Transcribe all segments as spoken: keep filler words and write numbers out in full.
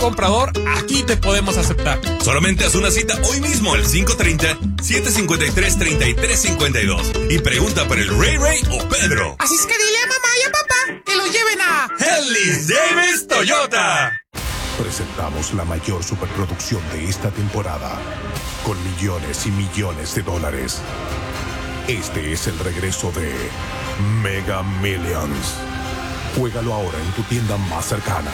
comprador, aquí te podemos aceptar. Solamente haz una cita hoy mismo al cinco treinta, siete cincuenta y tres, treinta y tres cincuenta y dos y pregunta por el Ray Ray o Pedro. Así es que dile a mamá y a papá que lo lleven a Ellis Davis Toyota. Presentamos la mayor superproducción de esta temporada, con millones y millones de dólares. Este es el regreso de Mega Millions. Juégalo ahora en tu tienda más cercana.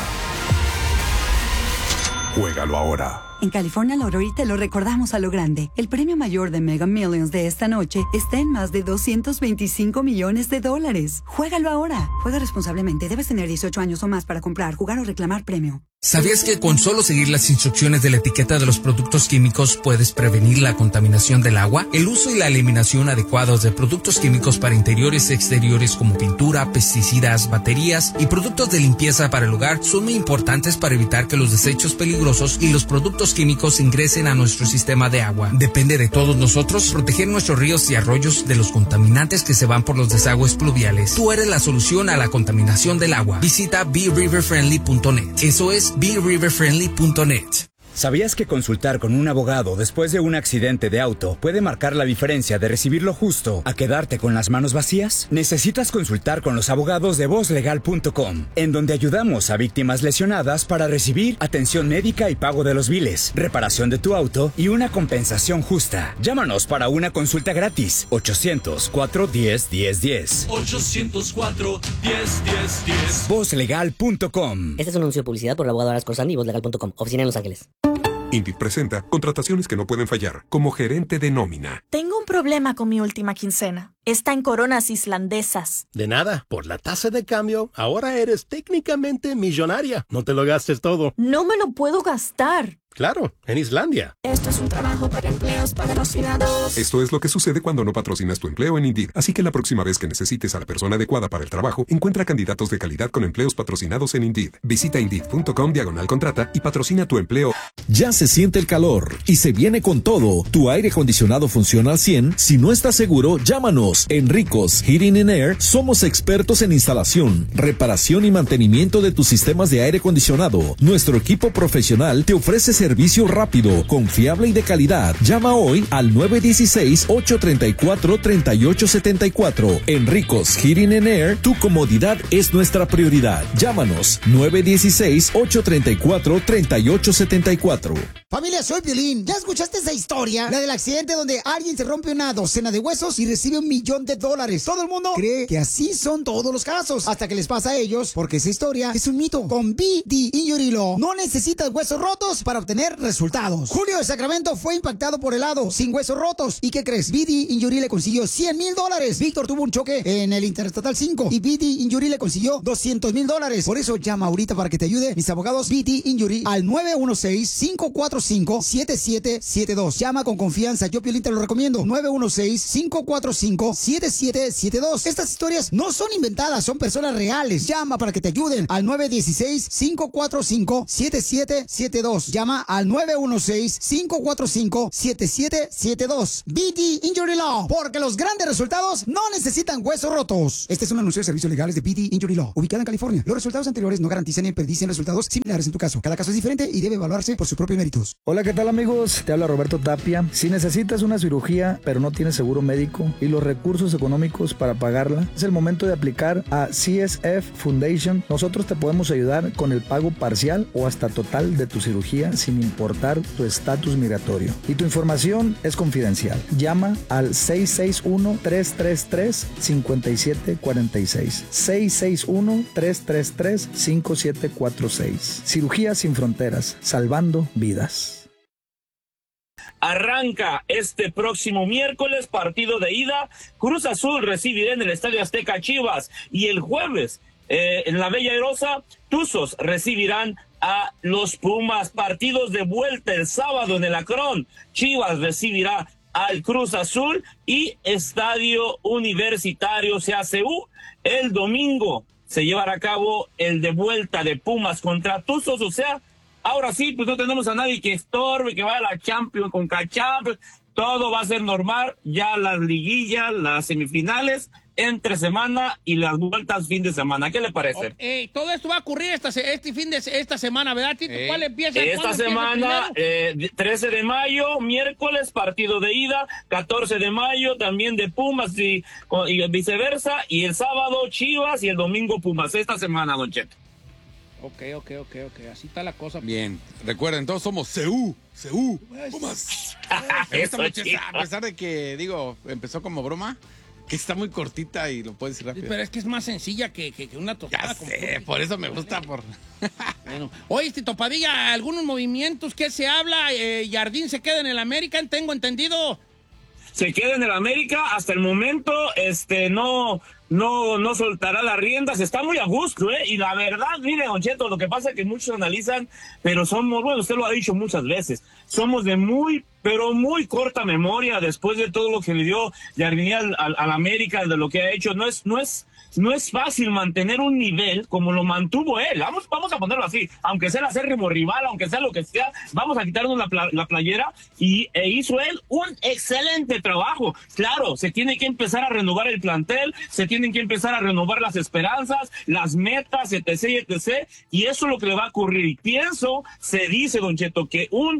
Juégalo ahora. En California Lottery te lo recordamos a lo grande. El premio mayor de Mega Millions de esta noche está en más de doscientos veinticinco millones de dólares. Juégalo ahora. Juega responsablemente. Debes tener dieciocho años o más para comprar, jugar o reclamar premio. ¿Sabías que con solo seguir las instrucciones de la etiqueta de los productos químicos puedes prevenir la contaminación del agua? El uso y la eliminación adecuados de productos químicos para interiores y exteriores como pintura, pesticidas, baterías y productos de limpieza para el hogar son muy importantes para evitar que los desechos peligrosos y los productos químicos ingresen a nuestro sistema de agua. Depende de todos nosotros proteger nuestros ríos y arroyos de los contaminantes que se van por los desagües pluviales. Tú eres la solución a la contaminación del agua. Visita be river friendly punto net. Eso es be river friendly punto net. ¿Sabías que consultar con un abogado después de un accidente de auto puede marcar la diferencia de recibir lo justo a quedarte con las manos vacías? Necesitas consultar con los abogados de voz legal punto com, en donde ayudamos a víctimas lesionadas para recibir atención médica y pago de los biles, reparación de tu auto y una compensación justa. Llámanos para una consulta gratis. ochocientos, cuatro uno cero, uno cero uno cero. ochocientos cuatro, diez, diez, diez. voz legal punto com. Este es un anuncio de publicidad por el abogado Aras Corsani y voz legal punto com. Oficina en Los Ángeles. Indeed presenta contrataciones que no pueden fallar como gerente de nómina. Tengo un problema con mi última quincena. Está en coronas islandesas. De nada, por la tasa de cambio, ahora eres técnicamente millonaria. No te lo gastes todo. No me lo puedo gastar. Claro, en Islandia. Esto es un trabajo para empleos patrocinados. Esto es lo que sucede cuando no patrocinas tu empleo en Indeed. Así que la próxima vez que necesites a la persona adecuada para el trabajo, encuentra candidatos de calidad con empleos patrocinados en Indeed. Visita indeed punto com diagonal contrata y patrocina tu empleo. Ya se siente el calor y se viene con todo. Tu aire acondicionado funciona al cien. Si no estás seguro, llámanos. En Ricos Heating and Air somos expertos en instalación, reparación y mantenimiento de tus sistemas de aire acondicionado. Nuestro equipo profesional te ofrece servicio rápido, confiable y de calidad. Llama hoy al nueve uno seis, ocho tres cuatro, tres ocho siete cuatro. En Ricos Heating and Air, tu comodidad es nuestra prioridad. Llámanos nueve uno seis, ocho tres cuatro, tres ocho siete cuatro. Familia, soy Piolín. ¿Ya escuchaste esa historia? La del accidente donde alguien se rompe una docena de huesos y recibe un millón de dólares. Todo el mundo cree que así son todos los casos, hasta que les pasa a ellos, porque esa historia es un mito. Con B D Injury Law no necesitas huesos rotos para obtener resultados. Julio de Sacramento fue impactado por helado, sin huesos rotos. ¿Y qué crees? B D Injury le consiguió cien mil dólares. Víctor tuvo un choque en el Interestatal cinco y B D Injury le consiguió doscientos mil dólares. Por eso llama ahorita para que te ayude mis abogados B D Injury al nueve uno seis, cinco cuatro cinco, siete siete siete dos. Llama con confianza. Yo, Piolín, te lo recomiendo. nueve uno seis, cinco cuatro cinco, siete siete siete dos. Estas historias no son inventadas, son personas reales. Llama para que te ayuden al nueve uno seis, cinco cuatro cinco, siete siete siete dos. Llama al nueve uno seis, cinco cuatro cinco, siete siete siete dos. B D Injury Law, porque los grandes resultados no necesitan huesos rotos. Este es un anuncio de servicios legales de B D Injury Law, ubicada en California. Los resultados anteriores no garantizan ni predicen resultados similares en tu caso. Cada caso es diferente y debe evaluarse por sus propios méritos. Hola, ¿qué tal, amigos? Te habla Roberto Tapia. Si necesitas una cirugía pero no tienes seguro médico y los recursos económicos para pagarla, es el momento de aplicar a C S F Foundation. Nosotros te podemos ayudar con el pago parcial o hasta total de tu cirugía sin importar tu estatus migratorio. Y tu información es confidencial. Llama al seis seis uno, tres tres tres, cinco siete cuatro seis. seis seis uno, tres tres tres, cinco siete cuatro seis. Cirugía sin fronteras, salvando vidas. Arranca este próximo miércoles partido de ida. Cruz Azul recibirá en el Estadio Azteca Chivas y el jueves eh, en la Bella Airosa Tuzos recibirán a los Pumas. Partidos de vuelta el sábado en el Akron. Chivas recibirá al Cruz Azul y Estadio Universitario C A C U. El domingo se llevará a cabo el de vuelta de Pumas contra Tuzos. O sea, ahora sí, pues no tenemos a nadie que estorbe, que vaya a la Champions con Champions. Todo va a ser normal. Ya las liguillas, las semifinales, entre semana y las vueltas fin de semana. ¿Qué le parece? Eh, todo esto va a ocurrir esta, este fin de esta semana, ¿verdad, Tito? Eh, ¿Cuál empieza? Esta semana, eh, trece de mayo, miércoles, partido de ida, catorce de mayo, también de Pumas y, y viceversa, y el sábado Chivas y el domingo Pumas. Esta semana, Don Cheto. Ok, ok, ok, ok. Así está la cosa. Bien. Recuerden, todos somos C U. C U. Pumas. Me gusta mucho esa, a pesar de que, digo, empezó como broma, que está muy cortita y lo puedes decir rápido. Sí, pero es que es más sencilla que, que, que una tostada. Ya sé, por eso me gusta. por. Bueno. Oye, Tito Padilla, algunos movimientos que se habla, eh, Jardín se queda en el American, tengo entendido. Se queda en el América hasta el momento, este, no, no, no soltará las riendas, está muy a gusto, ¿eh? Y la verdad, mire, Don Cheto, lo que pasa es que muchos analizan, pero somos, bueno, usted lo ha dicho muchas veces, somos de muy, pero muy corta memoria después de todo lo que le dio Jardín al, al, al América, de lo que ha hecho, no es, no es, no es fácil mantener un nivel como lo mantuvo él. Vamos, vamos a ponerlo así, aunque sea el acérrimo rival, aunque sea lo que sea, vamos a quitarnos la, la playera y e hizo él un excelente trabajo. Claro, se tiene que empezar a renovar el plantel, se tienen que empezar a renovar las esperanzas, las metas, etc, etc, y eso es lo que le va a ocurrir. Y pienso, se dice, Don Cheto, que un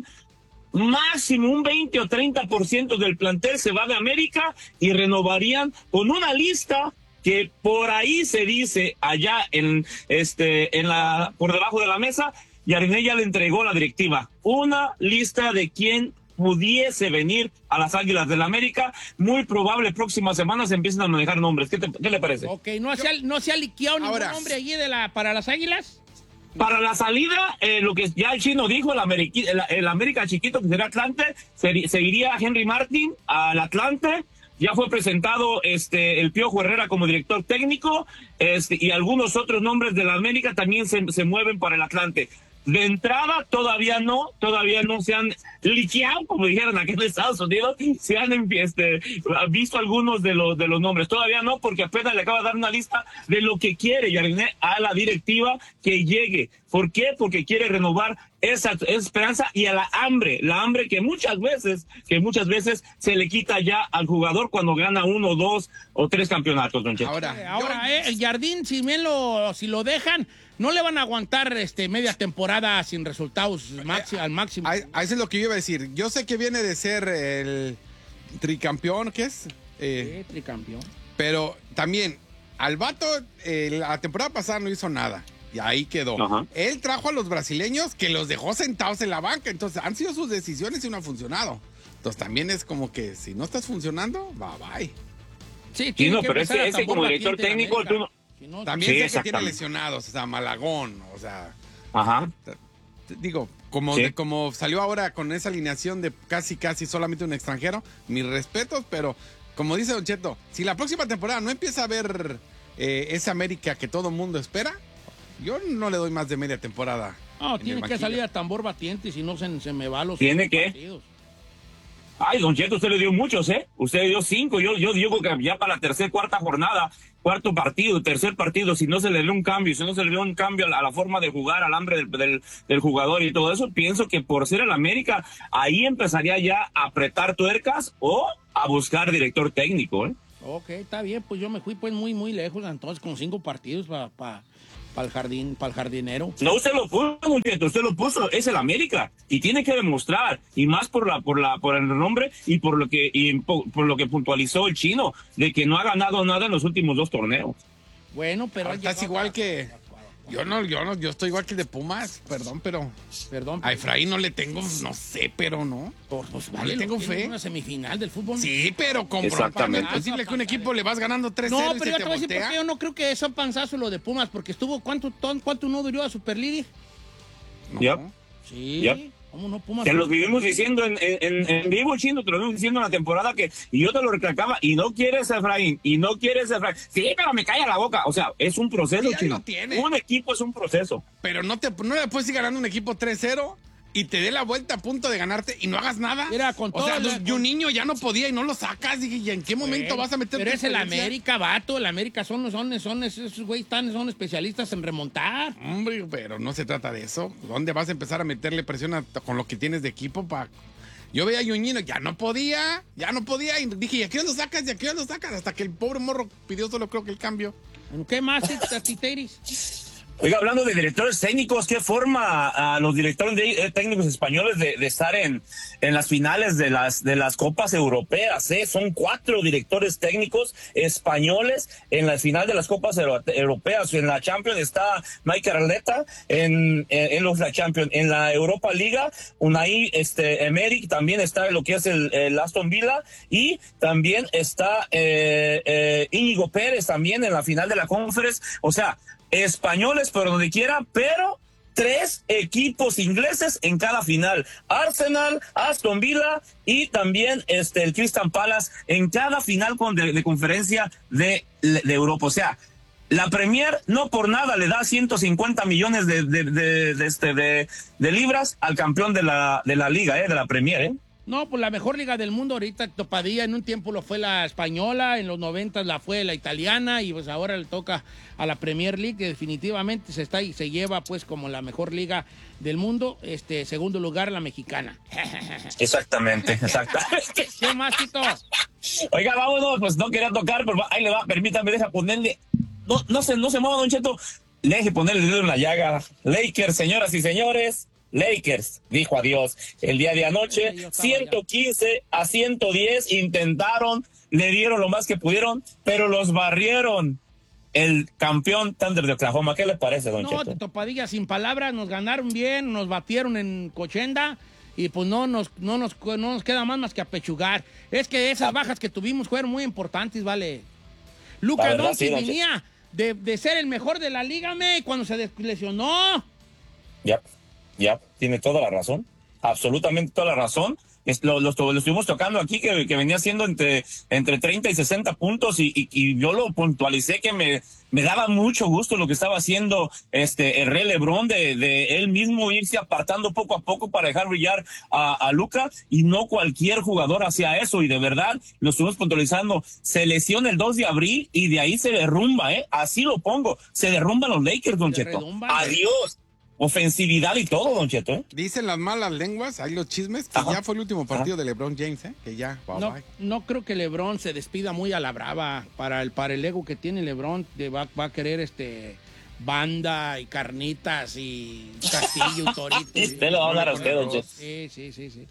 máximo un veinte o treinta por ciento del plantel se va de América y renovarían con una lista que por ahí se dice allá en este en la por debajo de la mesa, Jardine ya le entregó a la directiva una lista de quién pudiese venir a las Águilas del América. Muy probable próximas semanas se empiecen a manejar nombres. ¿Qué, te, qué le parece? Ok, ¿no se ha, no se ha liqueado ningún nombre allí de la, para las Águilas? Para la salida, eh, lo que ya el chino dijo, el, Ameriqui, el, el América chiquito, que será Atlante, se, se iría a Henry Martin al Atlante. Ya fue presentado este el Piojo Herrera como director técnico, este y algunos otros nombres de la América también se, se mueven para el Atlante. De entrada todavía no, todavía no se han liqueado, como dijeron aquí en Estados Unidos, se han este, visto algunos de los de los nombres. Todavía no, porque apenas le acaba de dar una lista de lo que quiere Jardine a la directiva que llegue. ¿Por qué? Porque quiere renovar esa, esa esperanza y a la hambre, la hambre que muchas veces, que muchas veces se le quita ya al jugador cuando gana uno, dos o tres campeonatos, Don Cheto. Ahora, eh, ahora eh, el Jardín, si bien lo, si lo dejan, no le van a aguantar este media temporada sin resultados máximo, al máximo. A, a eso es lo que yo iba a decir. Yo sé que viene de ser el tricampeón, ¿qué es? Eh, sí, tricampeón. Pero también, al vato, eh, la temporada pasada no hizo nada. Y ahí quedó. Ajá. Él trajo a los brasileños que los dejó sentados en la banca. Entonces, han sido sus decisiones y no ha funcionado. Entonces, también es como que si no estás funcionando, bye bye. Sí, sí no, pero ese, ese como director técnico, tú no... Si no, también sí, sé que tiene lesionados, o sea, Malagón, o sea... Ajá. Digo, como, sí. de, como salió ahora con esa alineación de casi, casi solamente un extranjero, mis respetos, pero como dice Don Cheto, si la próxima temporada no empieza a ver eh, esa América que todo el mundo espera, yo no le doy más de media temporada. No, tiene que salir a tambor batiente, si no se, se me va los ¿Tiene que? Partidos. Ay, Don Cheto, usted le dio muchos, ¿eh? Usted le dio cinco, yo, yo digo que ya para la tercera, cuarta jornada, cuarto partido, tercer partido, si no se le dio un cambio, si no se le dio un cambio a la, a la forma de jugar, al hambre del, del, del jugador y todo eso, pienso que por ser el América, ahí empezaría ya a apretar tuercas o a buscar director técnico, ¿eh? Ok, está bien, pues yo me fui pues muy, muy lejos, entonces con cinco partidos para... Pa... Para el jardín, para el jardinero. No, usted lo puso, muchacho, usted lo puso, es el América y tiene que demostrar, y más por la, por la, por el nombre y por lo que, y por, por lo que puntualizó el chino, de que no ha ganado nada en los últimos dos torneos. Bueno, pero estás igual que yo no, yo no, yo estoy igual que el de Pumas, perdón, pero perdón. A Efraín no le tengo, no sé, pero no. Pues vale, no le tengo fe. Una semifinal del fútbol. Sí, pero como es posible que un equipo le vas ganando tres cero. No, pero yo te voy a decir por qué yo no creo que es un panzazo lo de Pumas, porque estuvo cuánto, cuánto no duró a Superliga. No. Yep. Sí. Yep. ¿Cómo no, Pumas? Te lo vivimos diciendo en, en, en vivo, chino, te lo vivimos diciendo en la temporada que, y yo te lo recalcaba, y no quieres a Efraín, y no quieres a Efraín. Sí, pero me calla la boca. O sea, es un proceso, sí, chino. Un equipo es un proceso. Pero no te no le puedes ir ganando un equipo tres cero y te dé la vuelta a punto de ganarte y no hagas nada. Mira, con o sea, la, y un niño ya no podía y no lo sacas. Dije, ¿y en qué momento bueno, vas a meter? Pero es el América, vato. El América son, son, son, esos güeyes están, son especialistas en remontar. Hombre, pero no se trata de eso. ¿Dónde vas a empezar a meterle presión a, con lo que tienes de equipo para yo veía a Yuñino, ya no podía, ya no podía. Y dije, ¿y a qué lo sacas? ¿Y a qué lo sacas? Hasta que el pobre morro pidió solo creo que el cambio. ¿Qué más, Titeris? Oiga, hablando de directores técnicos, ¿qué forma a los directores de, eh, técnicos españoles de, de estar en, en las finales de las, de las Copas Europeas? ¿eh? Son cuatro directores técnicos españoles en la final de las Copas Euro, Europeas. En la Champions está Mikel Arteta, en, en, en los, la Champions, en la Europa Liga, Unai este, Emery, también está lo que es el, el Aston Villa, y también está eh, eh, Íñigo Pérez también en la final de la Conference. O sea, españoles por donde quiera, pero tres equipos ingleses en cada final. Arsenal, Aston Villa y también este el Crystal Palace en cada final con de, de conferencia de, de Europa. O sea, la Premier no por nada le da ciento cincuenta millones de, de, de, de, este, de, de libras al campeón de la, de la liga, eh, de la Premier, ¿eh? No, pues la mejor liga del mundo ahorita, Topadilla, en un tiempo lo fue la española, en los noventas la fue la italiana y pues ahora le toca a la Premier League, que definitivamente se está y se lleva pues como la mejor liga del mundo, este segundo lugar la mexicana. Exactamente, exactamente. ¿Qué más, Tito? Oiga, vámonos, pues no quería tocar, pero ahí le va, permítame, deja ponerle, no, no se, no se mueva, Don Cheto, le deje ponerle el dedo en la llaga. Lakers, señoras y señores, Lakers dijo adiós el día de anoche, ciento quince a ciento diez, intentaron, le dieron lo más que pudieron, pero los barrieron el campeón Thunder de Oklahoma. ¿Qué les parece, Don No, Cheto? Topadilla, sin palabras, nos ganaron bien, nos batieron en Cochenda y pues no nos, no nos, no nos queda más más que apechugar. Es que esas bajas que tuvimos fueron muy importantes, ¿vale? Luka Doncic sí, venía de, de ser el mejor de la liga, me, cuando se lesionó. Ya. Ya, tiene toda la razón, absolutamente toda la razón. Es, lo, lo, lo estuvimos tocando aquí, que, que venía siendo entre, entre treinta y sesenta puntos, y, y, y yo lo puntualicé que me, me daba mucho gusto lo que estaba haciendo este el Rey LeBron, de, de él mismo irse apartando poco a poco para dejar brillar a, a Luka, y no cualquier jugador hacía eso, y de verdad lo estuvimos puntualizando. Se lesiona el dos de abril y de ahí se derrumba, ¿eh? Así lo pongo, se derrumban los Lakers, Don Cheto. Adiós. Ofensividad y todo, Don Cheto, ¿eh? Dicen las malas lenguas, hay los chismes, que Ajá. ya fue el último partido Ajá. de LeBron James, ¿eh? Que ya, bye, no, bye. no creo que LeBron se despida muy a la brava. Para el, para el ego que tiene LeBron, de, va, va a querer este banda y carnitas y castillo y torito. Usted lo va a hablar a usted, Don Cheto. Sí, sí, sí, sí.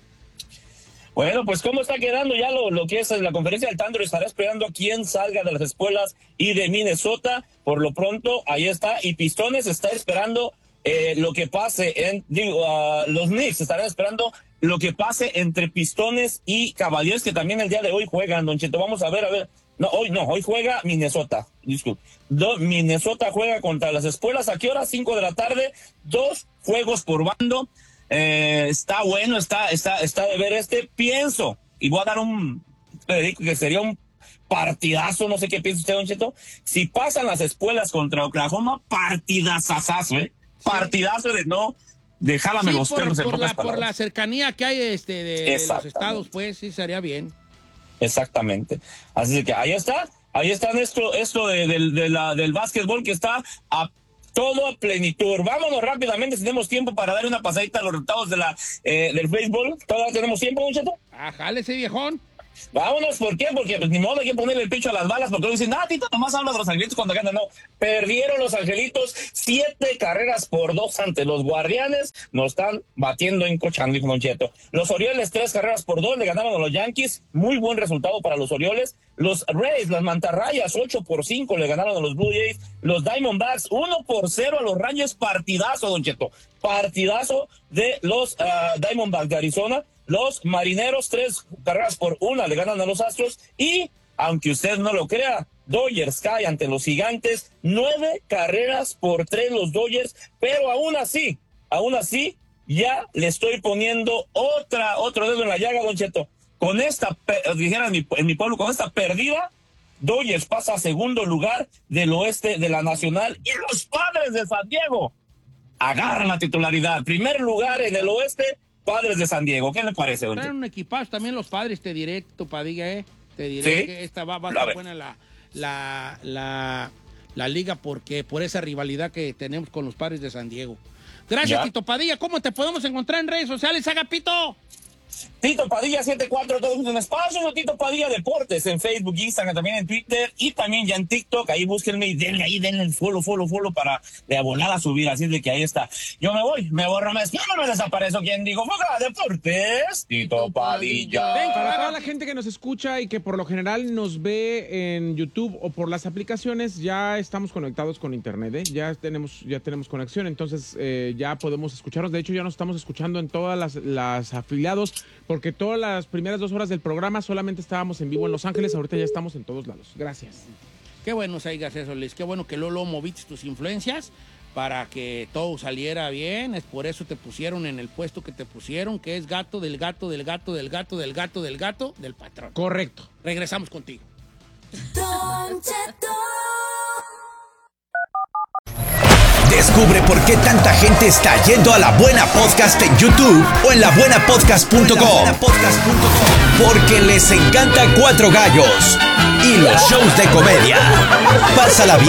Bueno, pues cómo está quedando ya lo, lo que es la conferencia del Thunder. Estará esperando a quien salga de las escuelas y de Minnesota. Por lo pronto, ahí está. Y Pistones está esperando Eh, lo que pase en, digo, uh, los Knicks estarán esperando lo que pase entre Pistones y Cavaliers, que también el día de hoy juegan, Don Cheto. Vamos a ver, a ver. No, hoy no, hoy juega Minnesota. Disculpe. Do, Minnesota juega contra las Espuelas. ¿A qué hora? Cinco de la tarde. Dos juegos por bando. Eh, está bueno, está, está, está de ver este. Pienso, y voy a dar un, que sería un partidazo, no sé qué piensa usted, Don Cheto. Si pasan las Espuelas contra Oklahoma, partidazazazo, ¿eh? Partidazo de no dejarme sí, los por, perros en por pocas la, palabras. por la cercanía que hay este de, de los estados, pues sí sería bien. Exactamente. Así que ahí está, ahí está esto, esto de, de, de la, del básquetbol que está a todo a plenitud. Vámonos rápidamente, si tenemos tiempo para dar una pasadita a los resultados de la eh, del béisbol. ¿Todavía tenemos tiempo, Don Cheto? Ajá, ese viejón. Vámonos, ¿por qué? Porque pues, ni modo hay que ponerle el pecho a las balas, porque luego dicen, ah, Tito, nomás habla de los angelitos cuando ganan. No, perdieron los angelitos siete carreras por dos ante los Guardianes, nos están batiendo en cochando, dijo Don Cheto. Los Orioles, tres carreras por dos, le ganaron a los Yankees, muy buen resultado para los Orioles. Los Rays, las mantarrayas, ocho por cinco, le ganaron a los Blue Jays. Los Diamondbacks, uno por cero a los Rangers, partidazo, Don Cheto, partidazo de los uh, Diamondbacks de Arizona. Los Marineros, tres carreras por una, le ganan a los Astros. Y, aunque usted no lo crea, Dodgers cae ante los Gigantes, nueve carreras por tres los Dodgers, pero aún así, aún así, ya le estoy poniendo otra, otro dedo en la llaga, Don Cheto. Con esta, dijera en mi, en mi pueblo, con esta perdida, Dodgers pasa a segundo lugar del oeste de la Nacional, y los Padres de San Diego agarran la titularidad. Primer lugar en el oeste, Padres de San Diego. ¿Qué le parece, Don Cheto? Traen un equipazo también los Padres, te diré, Topadilla, ¿eh? Te diré ¿Sí? que esta va, va a ser buena la, la, la, la liga, porque por esa rivalidad que tenemos con los Padres de San Diego. Gracias, Tito Padilla. ¿Cómo te podemos encontrar en redes sociales, Agapito? Tito Padilla setenta y cuatro, todos en espacio, Tito Padilla Deportes en Facebook, Instagram, también en Twitter y también ya en TikTok. Ahí búsquenme y denle ahí, denle el follow, follow, follow para de abonada subir. Así de que ahí está. Yo me voy, me borro, me escribo, me desaparezco. ¿Quién digo? Fuga Deportes, Tito Padilla. Para toda la gente que nos escucha y que por lo general nos ve en YouTube o por las aplicaciones, ya estamos conectados con internet, ¿eh? Ya tenemos, ya tenemos conexión, entonces eh, ya podemos escucharnos. De hecho, ya nos estamos escuchando en todas las, las afiliados, porque todas las primeras dos horas del programa solamente estábamos en vivo en Los Ángeles, ahorita ya estamos en todos lados. Gracias. Qué bueno se digas eso, Liz. Qué bueno que Lolo moviste tus influencias para que todo saliera bien. Es por eso te pusieron en el puesto que te pusieron, que es gato del gato del gato del gato del gato del gato del patrón. Correcto. Regresamos contigo. Don Cheto. Descubre por qué tanta gente está yendo a La Buena Podcast en YouTube o en la buena podcast punto com. Porque les encanta Cuatro Gallos y los shows de comedia. Pásala bien.